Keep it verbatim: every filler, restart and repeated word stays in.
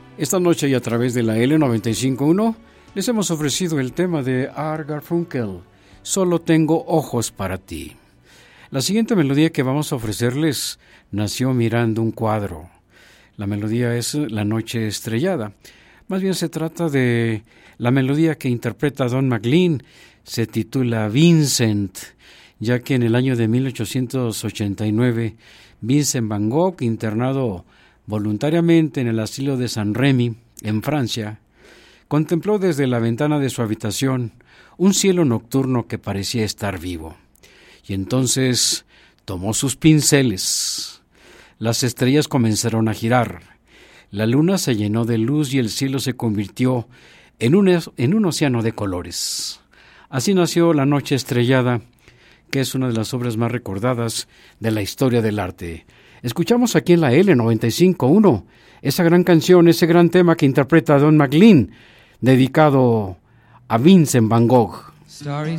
Esta noche y a través de la L noventa y cinco punto uno les hemos ofrecido el tema de Art Garfunkel, Solo tengo ojos para ti. La siguiente melodía que vamos a ofrecerles nació mirando un cuadro. La melodía es La Noche Estrellada. Más bien se trata de la melodía que interpreta Don McLean. Se titula Vincent, ya que en el año de mil ochocientos ochenta y nueve, Vincent Van Gogh, internado voluntariamente en el asilo de Saint-Rémy, en Francia, contempló desde la ventana de su habitación un cielo nocturno que parecía estar vivo. Y entonces tomó sus pinceles. Las estrellas comenzaron a girar. La luna se llenó de luz y el cielo se convirtió en un, en un océano de colores. Así nació La Noche Estrellada, que es una de las obras más recordadas de la historia del arte. Escuchamos aquí en la L noventa y cinco punto uno esa gran canción, ese gran tema que interpreta Don McLean, dedicado a Vincent Van Gogh. Starry